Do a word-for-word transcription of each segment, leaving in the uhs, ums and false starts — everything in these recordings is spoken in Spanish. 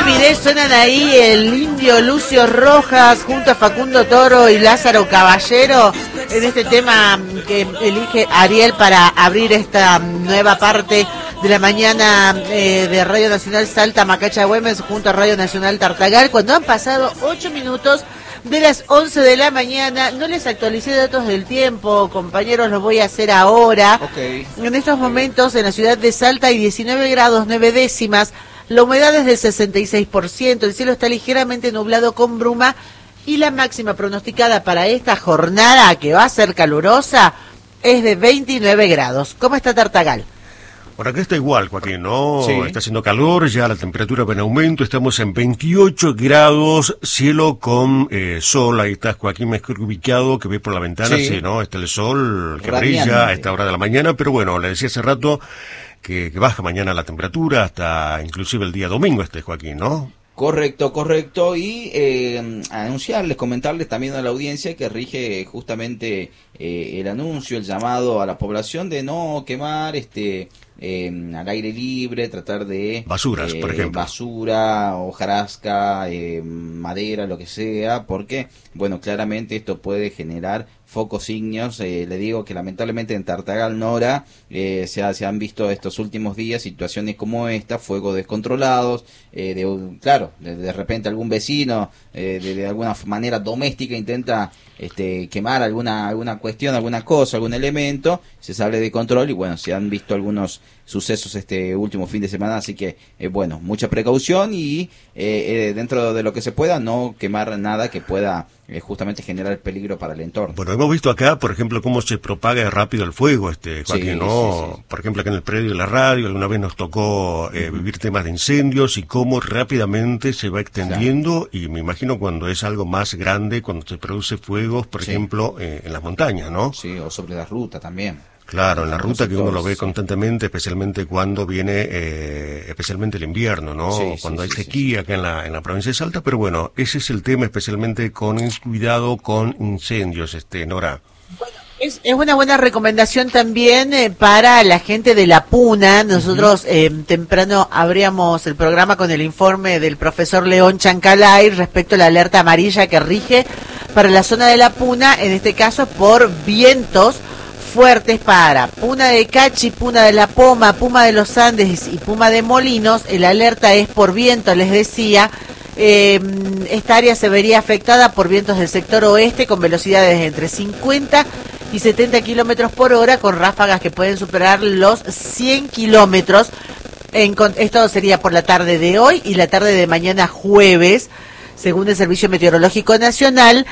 rapidez suenan ahí el indio Lucio Rojas junto a Facundo Toro y Lázaro Caballero en este tema que elige Ariel para abrir esta nueva parte de la mañana eh, de Radio Nacional Salta Macacha Güemes junto a Radio Nacional Tartagal, cuando han pasado ocho minutos de las once de la mañana. No les actualicé datos del tiempo, compañeros, lo voy a hacer ahora. Okay. En estos momentos en la ciudad de Salta hay diecinueve grados nueve décimas, la humedad es del sesenta y seis por ciento, el cielo está ligeramente nublado con bruma y la máxima pronosticada para esta jornada, que va a ser calurosa, es de veintinueve grados. ¿Cómo está Tartagal? Por acá está igual, Joaquín, ¿no? Sí. Está haciendo calor, ya la temperatura va en aumento, estamos en veintiocho grados, cielo con eh, sol, ahí está Joaquín mejor ubicado, que ve por la ventana, sí, Sí. ¿no? Está el sol que Radiante. brilla a esta hora de la mañana, pero bueno, le decía hace rato que, que baja mañana la temperatura hasta inclusive el día domingo este, Joaquín, ¿no? Correcto, correcto, y eh, anunciarles, comentarles también a la audiencia que rige justamente eh, el anuncio, el llamado a la población de no quemar este eh, al aire libre, tratar de... Basuras, eh, por ejemplo. Basura, hojarasca, eh, madera, lo que sea, porque, bueno, claramente esto puede generar focos ígneos. Eh, le digo que lamentablemente en Tartagal, Nora, eh, se, ha, se han visto estos últimos días situaciones como esta, fuegos descontrolados, eh, de un- claro, de, de repente algún vecino eh, de, de alguna manera doméstica intenta este, quemar alguna alguna cuestión, alguna cosa, algún elemento, se sale de control y bueno, se han visto algunos sucesos este último fin de semana, así que eh, bueno, mucha precaución y eh, eh, dentro de lo que se pueda, no quemar nada que pueda eh, justamente generar peligro para el entorno. Bueno, hemos visto acá, por ejemplo, cómo se propaga rápido el fuego, este, Joaquín, Sí, ¿no? sí, sí. Por ejemplo, acá en el predio de la radio, alguna vez nos tocó eh, vivir temas de incendios y cómo rápidamente se va extendiendo, y me imagino cuando es algo más grande, cuando se produce fuegos, por Sí. ejemplo, eh, en las montañas, ¿no? Sí, o sobre la ruta también. Claro, en la Algunos ruta que uno lo ve sectores, sí. constantemente, especialmente cuando viene, eh, especialmente el invierno, ¿no? Sí, sí, Cuando hay sí, sí, sequía acá en la, en la provincia de Salta, pero bueno, ese es el tema, especialmente con el cuidado con incendios, este, Nora. Es, es una buena recomendación también eh, para la gente de la Puna. Nosotros eh, temprano abríamos el programa con el informe del profesor León Chancalay respecto a la alerta amarilla que rige para la zona de la Puna, en este caso por vientos fuertes para Puna de Cachi, Puna de la Poma, Puma de los Andes y Puma de Molinos. El alerta es por viento, les decía. Eh, esta área se vería afectada por vientos del sector oeste con velocidades entre cincuenta y setenta kilómetros por hora, con ráfagas que pueden superar los cien kilómetros. En, con- esto sería por la tarde de hoy y la tarde de mañana jueves, según el Servicio Meteorológico Nacional.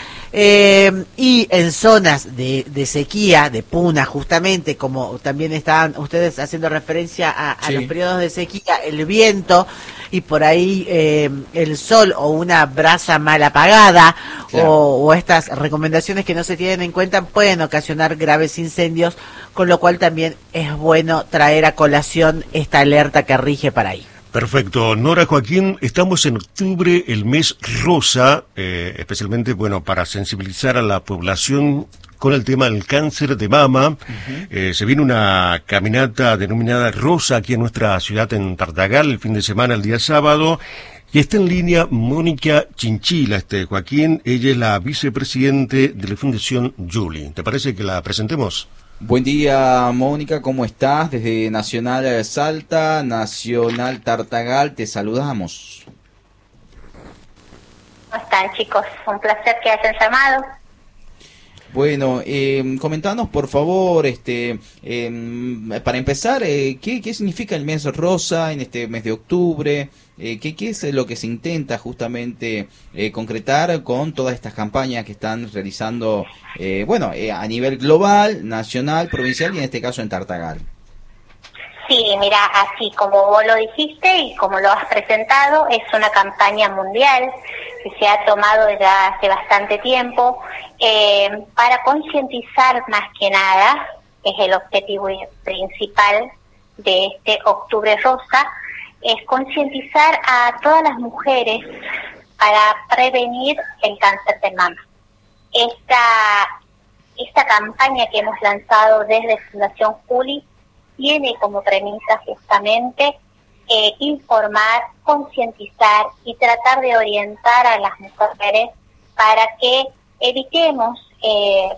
Eh, y en zonas de, de sequía, de Puna justamente, como también estaban ustedes haciendo referencia a, a Sí. los periodos de sequía, el viento y por ahí eh, el sol o una brasa mal apagada, Claro. o, o estas recomendaciones que no se tienen en cuenta pueden ocasionar graves incendios, con lo cual también es bueno traer a colación esta alerta que rige para ahí. Perfecto. Nora, Joaquín, estamos en octubre, el mes rosa, eh, especialmente, bueno, para sensibilizar a la población con el tema del cáncer de mama. Eh, se viene una caminata denominada Rosa aquí en nuestra ciudad, en Tartagal, el fin de semana, el día sábado. Y está en línea Mónica Chinchila, este Joaquín. Ella es la vicepresidente de la Fundación Julie. ¿Te parece que la presentemos? Buen día, Mónica, ¿cómo estás? Desde Nacional Salta, Nacional Tartagal, te saludamos. ¿Cómo están, chicos? Un placer que hayan llamado. Bueno, eh, comentanos por favor, este, eh, para empezar, eh, ¿qué, ¿qué significa el mes rosa en este mes de octubre? Eh, ¿qué, ¿Qué es lo que se intenta justamente eh, concretar con todas estas campañas que están realizando, eh, bueno, eh, a nivel global, nacional, provincial y en este caso en Tartagal? Sí, mira, así como vos lo dijiste y como lo has presentado, es una campaña mundial que se ha tomado ya hace bastante tiempo eh, para concientizar más que nada, es el objetivo principal de este Octubre Rosa, es concientizar a todas las mujeres para prevenir el cáncer de mama. Esta, esta campaña que hemos lanzado desde Fundación Juli tiene como premisa justamente eh, informar, concientizar y tratar de orientar a las mujeres para que evitemos eh,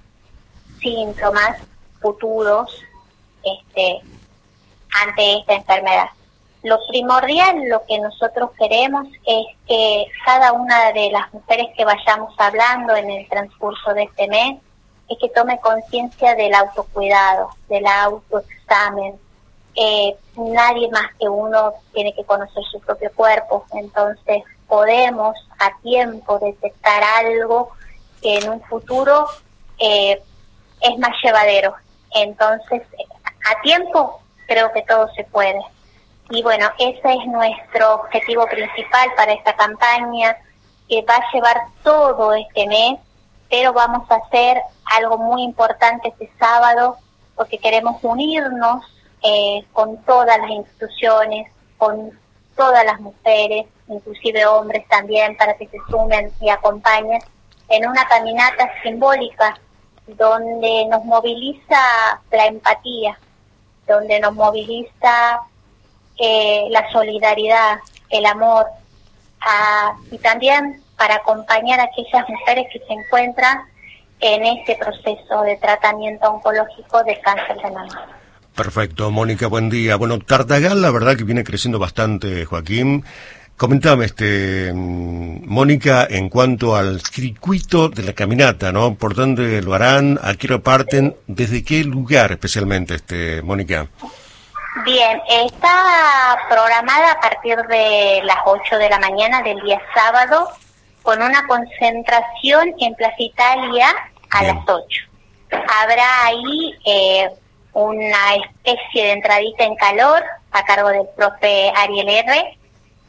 síntomas futuros este, ante esta enfermedad. Lo primordial, lo que nosotros queremos es que cada una de las mujeres que vayamos hablando en el transcurso de este mes, es que tome conciencia del autocuidado, del autoexamen. Eh, nadie más que uno tiene que conocer su propio cuerpo, entonces podemos a tiempo detectar algo que en un futuro eh, es más llevadero. Entonces, a tiempo creo que todo se puede. Y bueno, ese es nuestro objetivo principal para esta campaña, que va a llevar todo este mes, pero vamos a hacer algo muy importante este sábado, porque queremos unirnos eh, con todas las instituciones, con todas las mujeres, inclusive hombres también, para que se sumen y acompañen en una caminata simbólica donde nos moviliza la empatía, donde nos moviliza eh, la solidaridad, el amor, a, y también para acompañar a aquellas mujeres que se encuentran en este proceso de tratamiento oncológico de cáncer de mama. Perfecto, Mónica, buen día. Bueno, Tartagal, la verdad que viene creciendo bastante, Joaquín. Comentame, este, Mónica, en cuanto al circuito de la caminata, ¿no? ¿Por dónde lo harán? ¿A qué hora parten? ¿Desde qué lugar especialmente, este, Mónica? Bien, está programada a partir de las ocho de la mañana del día sábado, con una concentración en Plaza Italia a Bien. las ocho. Habrá ahí eh, una especie de entradita en calor a cargo del profe Ariel R.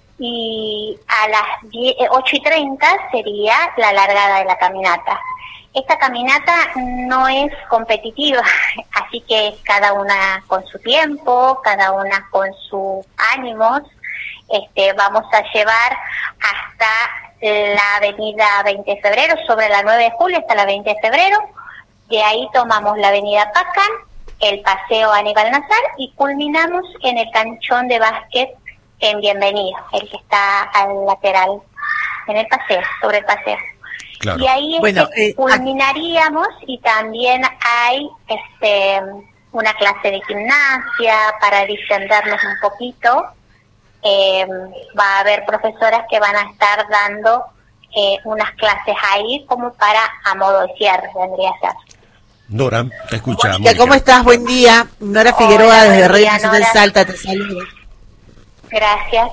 Y a las ocho y treinta sería la largada de la caminata. Esta caminata no es competitiva, así que cada una con su tiempo, cada una con sus ánimos. Este, vamos a llevar hasta la avenida veinte de febrero, sobre la nueve de julio hasta la veinte de febrero. De ahí tomamos la avenida Pacán, el paseo Aníbal Nazar y culminamos en el canchón de básquet en Bienvenido, el que está al lateral, en el paseo, sobre el paseo. Claro. Y ahí bueno, este, eh, culminaríamos y también hay este una clase de gimnasia para distendernos un poquito. Eh, va a haber profesoras que van a estar dando eh, unas clases ahí como para a modo de cierre, vendría a ser. Nora, te escucha. Mónica, ¿cómo estás? Buen día. Nora Figueroa, Hola, desde buen Radio día, Nacional Nora. Salta, te saludo. Gracias.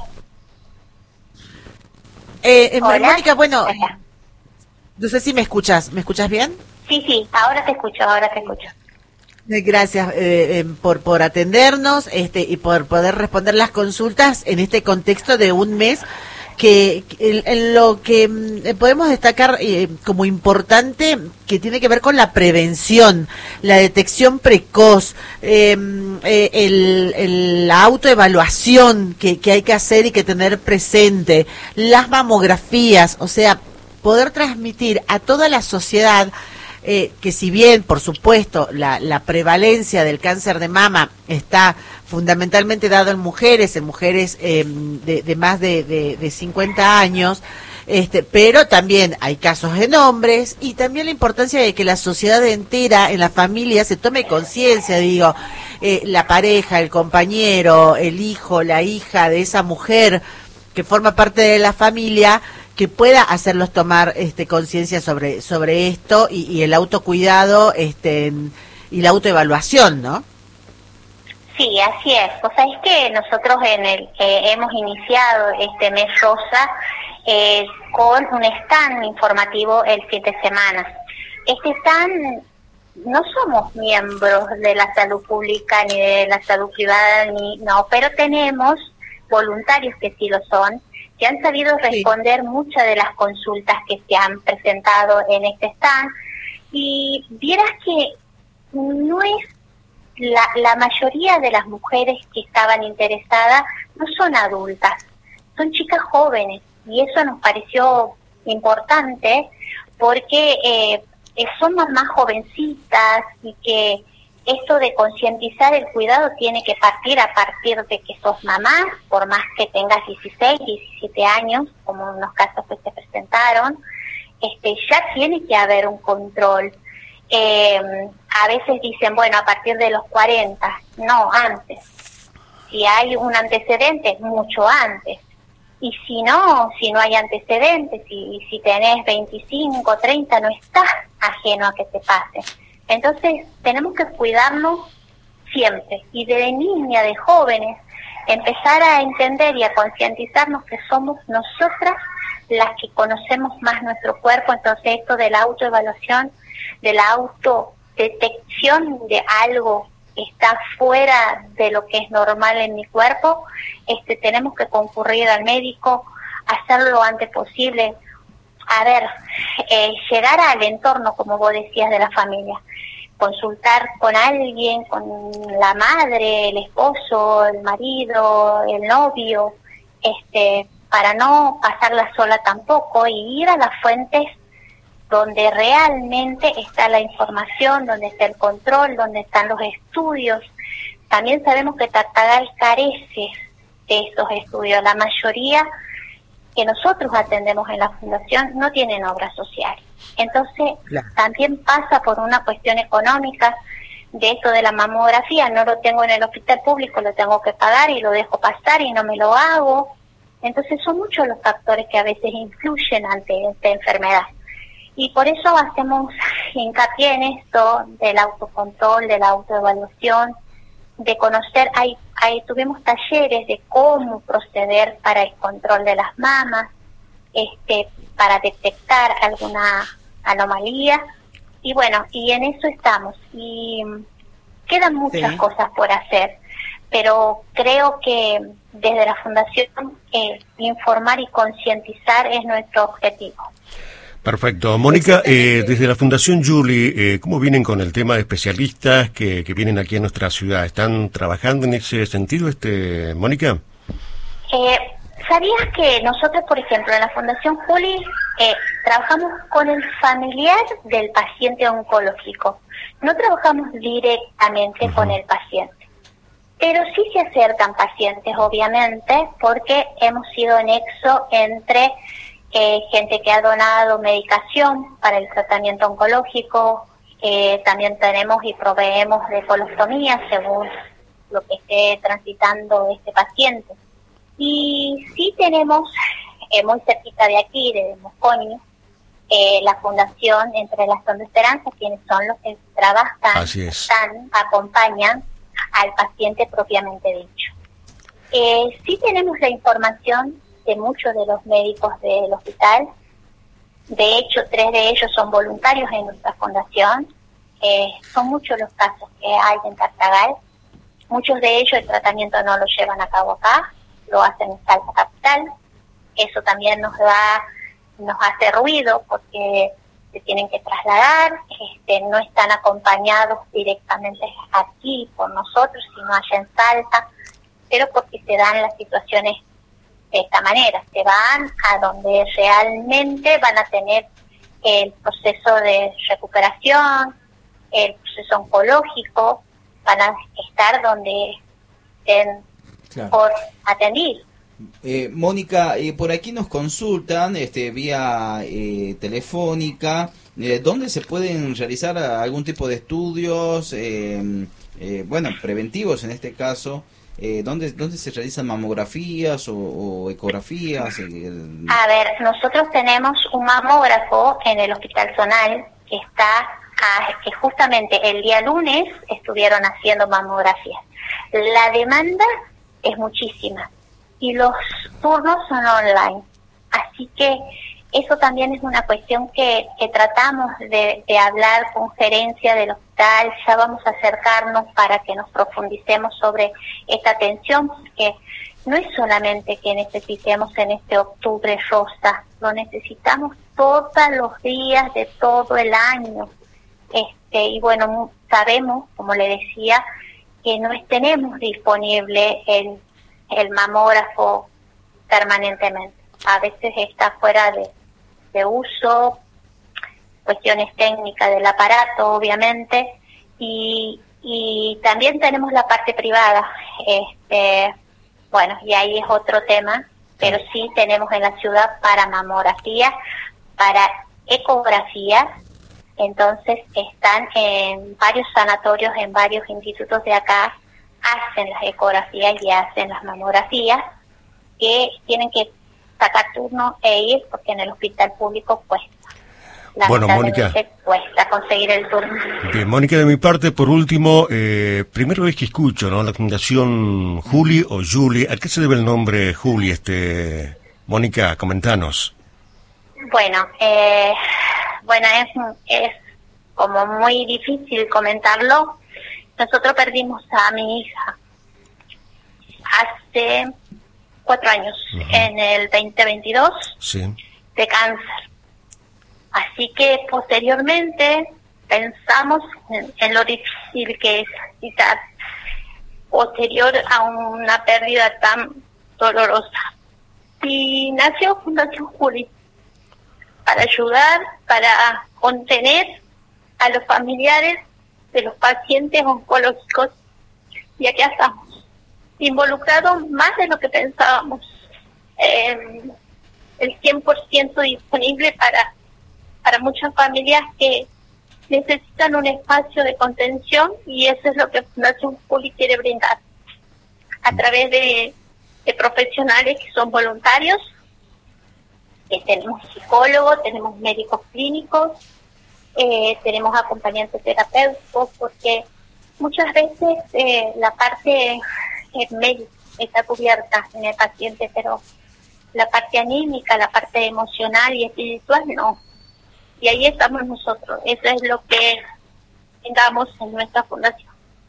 Eh, eh, Hola. Mónica, bueno, Hola. no sé si me escuchas. ¿Me escuchas bien? Sí, sí, ahora te escucho, ahora te escucho. Eh, Gracias eh, eh, por por atendernos este y por poder responder las consultas en este contexto de un mes que, que en, en lo que mm, podemos destacar eh, como importante, que tiene que ver con la prevención, la detección precoz, eh, eh, el, el, la autoevaluación que, que hay que hacer y que tener presente, las mamografías, o sea, poder transmitir a toda la sociedad Eh, que si bien, por supuesto, la, la prevalencia del cáncer de mama está fundamentalmente dado en mujeres, en mujeres eh, de, de más de, de, de cincuenta años, este, pero también hay casos en hombres, y también la importancia de que la sociedad entera, en la familia, se tome conciencia, digo, eh, la pareja, el compañero, el hijo, la hija de esa mujer que forma parte de la familia, que pueda hacerlos tomar este conciencia sobre sobre esto y, y el autocuidado este y la autoevaluación, ¿no? Sí, así es. O sea, es que nosotros en el eh, hemos iniciado este mes rosa eh, con un stand informativo el fin de semana. Este stand, no somos miembros de la salud pública ni de la salud privada, ni no, pero tenemos voluntarios que sí lo son, que han sabido responder sí. muchas de las consultas que se han presentado en este stand, y vieras que no es la, la mayoría de las mujeres que estaban interesadas no son adultas, son chicas jóvenes, y eso nos pareció importante porque eh, son mamás jovencitas y que esto de concientizar el cuidado tiene que partir a partir de que sos mamá, por más que tengas dieciséis, diecisiete años, como en los casos que se presentaron, este, ya tiene que haber un control. Eh, a veces dicen, bueno, a partir de los cuarenta, no, antes. Si hay un antecedente, mucho antes. Y si no, si no hay antecedentes, y si, si tenés veinticinco, treinta, no estás ajeno a que te pase. Entonces, tenemos que cuidarnos siempre, y de niña, de jóvenes, empezar a entender y a concientizarnos que somos nosotras las que conocemos más nuestro cuerpo. Entonces, esto de la autoevaluación, de la autodetección de algo que está fuera de lo que es normal en mi cuerpo, este, tenemos que concurrir al médico, hacerlo lo antes posible. A ver, eh, llegar al entorno, como vos decías, de la familia, consultar con alguien, con la madre, el esposo, el marido, el novio, este, para no pasarla sola tampoco, y ir a las fuentes donde realmente está la información, donde está el control, donde están los estudios. También sabemos que Tartagal carece de esos estudios. La mayoría que nosotros atendemos en la fundación no tienen obra social. Entonces, claro, también pasa por una cuestión económica de esto de la mamografía. No lo tengo en el hospital público, lo tengo que pagar y lo dejo pasar y no me lo hago. Entonces, son muchos los factores que a veces influyen ante esta enfermedad. Y por eso hacemos hincapié en esto del autocontrol, de la autoevaluación, de conocer. Hay, hay, tuvimos talleres de cómo proceder para el control de las mamas, este, para detectar alguna anomalía, y bueno, y en eso estamos. Y quedan muchas sí. cosas por hacer, pero creo que desde la Fundación eh, informar y concientizar es nuestro objetivo. Perfecto. Mónica, eh, desde la Fundación Julie, eh, ¿cómo vienen con el tema de especialistas que, que vienen aquí a nuestra ciudad? ¿Están trabajando en ese sentido, este, Mónica? Eh, ¿Sabías que nosotros, por ejemplo, en la Fundación Julie, eh, trabajamos con el familiar del paciente oncológico? No trabajamos directamente uh-huh. con el paciente, pero sí se acercan pacientes, obviamente, porque hemos sido nexo entre Eh, gente que ha donado medicación para el tratamiento oncológico. Eh, también tenemos y proveemos de colostomía según lo que esté transitando este paciente. Y sí tenemos, eh, muy cerquita de aquí, de Mosconi, eh, la Fundación Entrelazando Esperanza, quienes son los que trabajan, están, acompañan al paciente propiamente dicho. Eh, sí tenemos la información de muchos de los médicos del hospital. De hecho, tres de ellos son voluntarios en nuestra fundación. Eh, son muchos los casos que hay en Tartagal. Muchos de ellos el tratamiento no lo llevan a cabo acá, lo hacen en Salta Capital. Eso también nos da, nos hace ruido porque se tienen que trasladar, este, no están acompañados directamente aquí por nosotros, sino allá en Salta, pero porque se dan las situaciones de esta manera, se van a donde realmente van a tener el proceso de recuperación, el proceso oncológico, van a estar donde estén claro. por atender. Eh, Mónica, eh, por aquí nos consultan este, vía eh, telefónica, eh, ¿dónde se pueden realizar algún tipo de estudios, eh, eh, bueno, preventivos en este caso? Eh, ¿dónde, ¿Dónde se realizan mamografías o, o ecografías? El... A ver, nosotros tenemos un mamógrafo en el Hospital Zonal que está, a, que justamente el día lunes estuvieron haciendo mamografías. La demanda es muchísima y los turnos son online, así que eso también es una cuestión que, que tratamos de, de hablar con gerencia del hospital. Ya vamos a acercarnos para que nos profundicemos sobre esta atención, porque no es solamente que necesitemos en este octubre rosa, lo necesitamos todos los días de todo el año. Este, y bueno, sabemos, como le decía, que no tenemos disponible el, el mamógrafo permanentemente. A veces está fuera de de uso, cuestiones técnicas del aparato, obviamente, y, Y también tenemos la parte privada, este, bueno, y ahí es otro tema, pero sí tenemos en la ciudad para mamografía, para ecografía. Entonces están en varios sanatorios, en varios institutos de acá, hacen las ecografías y hacen las mamografías, que tienen que sacar turno e ir porque en el hospital público cuesta. Bueno, Mónica, cuesta conseguir el turno. Bien, Mónica, de mi parte, por último, eh, primera vez que escucho, ¿no? La Fundación Juli o Juli. ¿A qué se debe el nombre Juli? Este, Mónica, comentanos. Bueno, eh, bueno, es, es como muy difícil comentarlo. Nosotros perdimos a mi hija hace cuatro años, uh-huh. en el veinte veintidós, sí. de cáncer. Así que posteriormente pensamos en, en lo difícil que es quizás posterior a una pérdida tan dolorosa. Y nació Fundación Juli para ayudar, para contener a los familiares de los pacientes oncológicos, y aquí estamos, involucrados más de lo que pensábamos, eh, el cien por ciento disponible para para muchas familias que necesitan un espacio de contención, y eso es lo que Fundación Juli quiere brindar a través de, de profesionales que son voluntarios, que tenemos psicólogos, tenemos médicos clínicos, eh, tenemos acompañantes terapéuticos, porque muchas veces eh, la parte eh, médica está cubierta en el paciente, pero la parte anímica, la parte emocional y espiritual no. Y ahí estamos nosotros. Eso es lo que tengamos en nuestra fundación.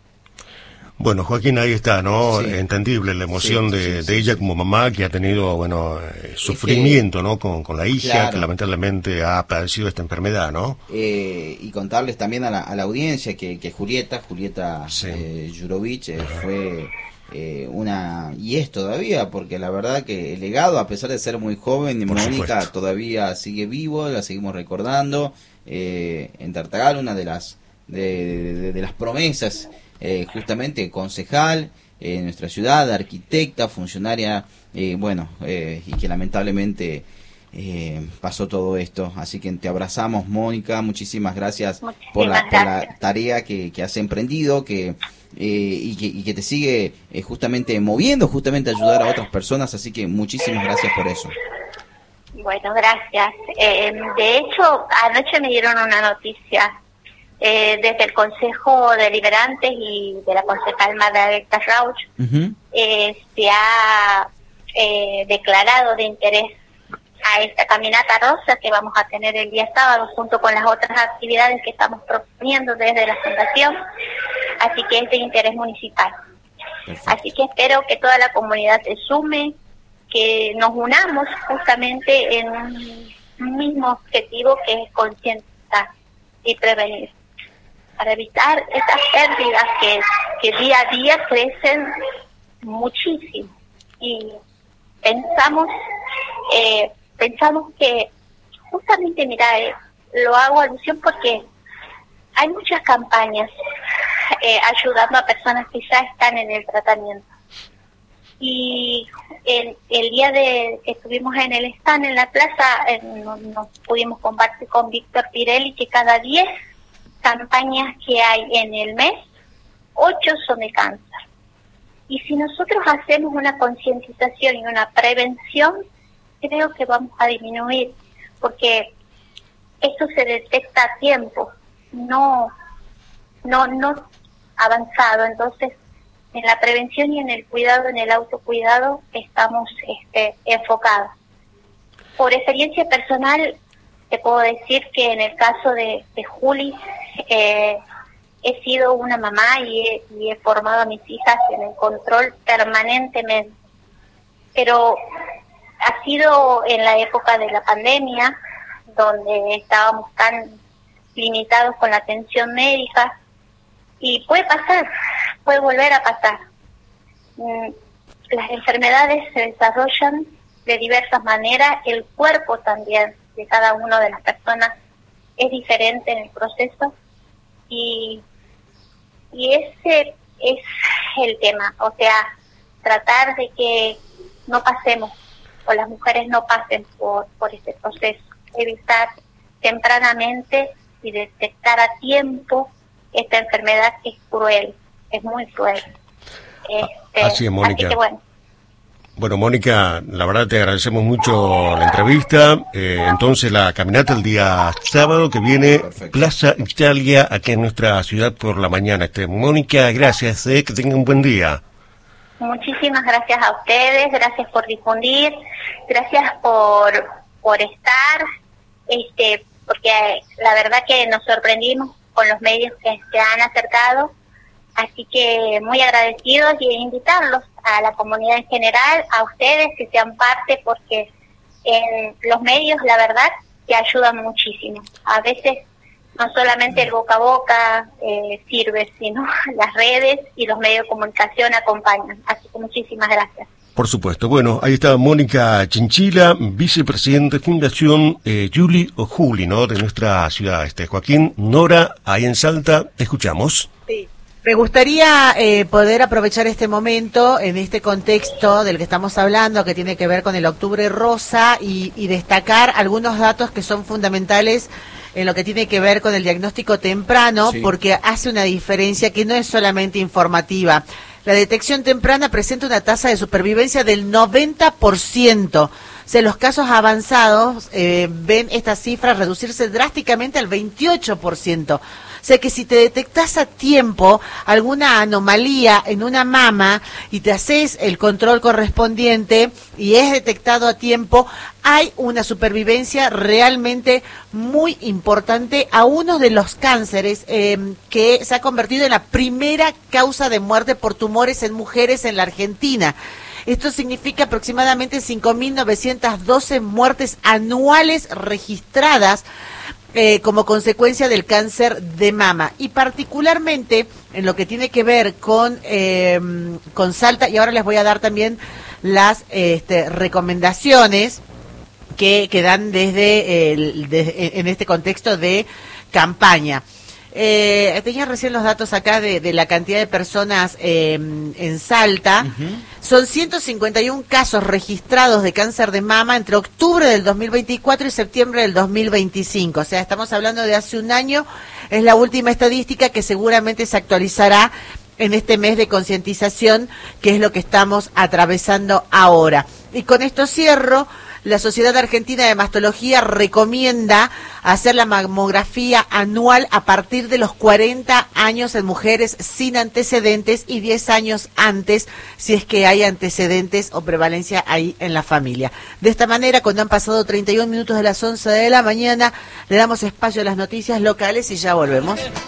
Bueno, Joaquín, ahí está, ¿no? Sí. Entendible la emoción sí, de, sí, de sí. ella como mamá, que ha tenido, bueno, eh, sufrimiento, que, ¿no? Con, con la hija, claro. que lamentablemente ha padecido esta enfermedad, ¿no? Eh, y contarles también a la, a la audiencia que, que Julieta, Julieta sí. eh, Jurovich, eh, fue eh, una, y es todavía, porque la verdad que el legado, a pesar de ser muy joven, Por Mónica supuesto. todavía sigue vivo, la seguimos recordando, eh, en Tartagal, una de las, de, de, de las promesas, eh, justamente concejal en nuestra ciudad, arquitecta, funcionaria, eh, bueno, eh, y que lamentablemente eh, pasó todo esto. Así que te abrazamos, Mónica, muchísimas gracias, muchísimas por, la, gracias. por la tarea que, que has emprendido, que, eh, y, que y que te sigue eh, justamente moviendo, justamente a ayudar a otras personas, así que muchísimas gracias por eso. Bueno, gracias. Eh, de hecho, anoche me dieron una noticia eh, desde el Consejo Deliberante y de la concejal Margarita Rauch. Uh-huh. eh, se ha eh, declarado de interés a esta caminata rosa que vamos a tener el día sábado, junto con las otras actividades que estamos proponiendo desde la Fundación. Así que es de interés municipal. Perfecto. Así que espero que toda la comunidad se sume, que nos unamos justamente en un mismo objetivo, que es concientizar y prevenir, para evitar estas pérdidas que, que día a día crecen muchísimo. Y pensamos eh, pensamos que justamente, mira, eh, lo hago alusión porque hay muchas campañas eh, ayudando a personas que ya están en el tratamiento. Y el, el día de que estuvimos en el stand en la plaza, eh, nos, nos pudimos compartir con Víctor Pirelli que cada diez campañas que hay en el mes, ocho son de cáncer. Y si nosotros hacemos una concientización y una prevención, creo que vamos a disminuir, porque esto se detecta a tiempo, no, no, no avanzado. Entonces, en la prevención y en el cuidado, en el autocuidado, estamos este, enfocados. Por experiencia personal, te puedo decir que en el caso de, de Juli, eh, he sido una mamá y he, y he formado a mis hijas en el control permanentemente. Pero ha sido en la época de la pandemia, donde estábamos tan limitados con la atención médica, y puede pasar, puede volver a pasar. Las enfermedades se desarrollan de diversas maneras, el cuerpo también de cada una de las personas es diferente en el proceso, y y ese es el tema, o sea, tratar de que no pasemos, o las mujeres no pasen por, por este proceso, evitar tempranamente y detectar a tiempo esta enfermedad que es cruel, es muy cruel. Este, así es, Mónica. Así que bueno. Bueno, Mónica, la verdad te agradecemos mucho la entrevista. Eh, entonces, la caminata el día sábado que viene, Perfecto. Plaza Italia, aquí en nuestra ciudad por la mañana. Este, Mónica, gracias, eh, que tengan un buen día. Muchísimas gracias a ustedes, gracias por difundir, gracias por por estar, este, porque la verdad que nos sorprendimos con los medios que se han acercado, así que muy agradecidos y invitarlos a la comunidad en general, a ustedes que sean parte, porque en los medios la verdad que ayudan muchísimo. A veces no solamente el boca a boca eh, sirve, sino las redes y los medios de comunicación acompañan. Así que muchísimas gracias. Por supuesto. Bueno, ahí está Mónica Chinchilla, vicepresidente de Fundación eh, Juli o Juli, ¿no? De nuestra ciudad. Este Joaquín, Nora, ahí en Salta, escuchamos. Sí. Me gustaría eh, poder aprovechar este momento en este contexto del que estamos hablando, que tiene que ver con el Octubre Rosa, y, y destacar algunos datos que son fundamentales en lo que tiene que ver con el diagnóstico temprano, sí, porque hace una diferencia que no es solamente informativa. La detección temprana presenta una tasa de supervivencia del noventa por ciento. O sea, los casos avanzados eh, ven estas cifras reducirse drásticamente al veintiocho por ciento. O sea que si te detectás a tiempo alguna anomalía en una mama y te haces el control correspondiente y es detectado a tiempo, hay una supervivencia realmente muy importante a uno de los cánceres eh, que se ha convertido en la primera causa de muerte por tumores en mujeres en la Argentina. Esto significa aproximadamente cinco mil novecientas doce muertes anuales registradas Eh, como consecuencia del cáncer de mama, y particularmente en lo que tiene que ver con eh, con Salta, y ahora les voy a dar también las este, recomendaciones que, que dan desde el, de, en este contexto de campaña. Eh, tenía recién los datos acá de, de la cantidad de personas eh, en Salta. Uh-huh. Son ciento cincuenta y uno casos registrados de cáncer de mama entre octubre del dos mil veinticuatro y septiembre del dos mil veinticinco. O sea, estamos hablando de hace un año. Es la última estadística que seguramente se actualizará en este mes de concientización, que es lo que estamos atravesando ahora. Y con esto cierro. La Sociedad Argentina de Mastología recomienda hacer la mamografía anual a partir de los cuarenta años en mujeres sin antecedentes y diez años antes si es que hay antecedentes o prevalencia ahí en la familia. De esta manera, cuando han pasado treinta y un minutos de las once de la mañana, le damos espacio a las noticias locales y ya volvemos.